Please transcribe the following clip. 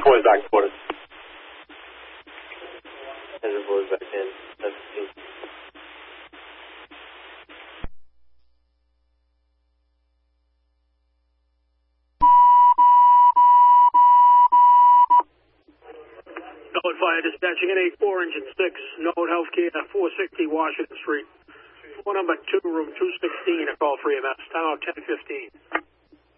boys back to quarters. 10 boys back in. 17. Norwood Fire dispatching in 84, engine 6, Norwood Healthcare, 460 Washington Street. Phone number 2, room 216, a call 3 MS, time out 10:15.